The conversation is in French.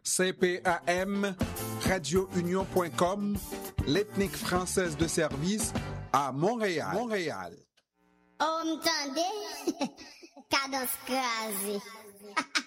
CPAM, radiounion.com, l'ethnique française de service à Montréal. Oh, m'tendez? Cadence crasée.